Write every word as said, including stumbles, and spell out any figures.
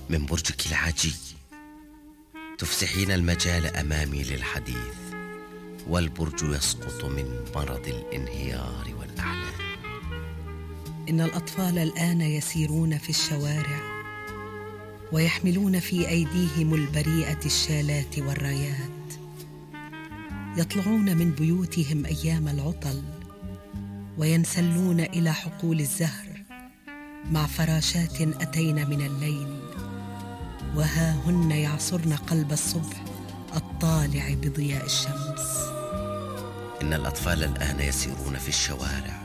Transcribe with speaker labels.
Speaker 1: من برجك العاجي تفسحين المجال أمامي للحديث، والبرج يسقط من مرض الانهيار والأحلام.
Speaker 2: إن الأطفال الآن يسيرون في الشوارع ويحملون في أيديهم البريئة الشالات والرايات، يطلعون من بيوتهم أيام العطل وينسلون إلى حقول الزهر مع فراشات أتين من الليل، وها هن يعصرن قلب الصبح الطالع بضياء الشمس.
Speaker 1: إن الأطفال الآن يسيرون في الشوارع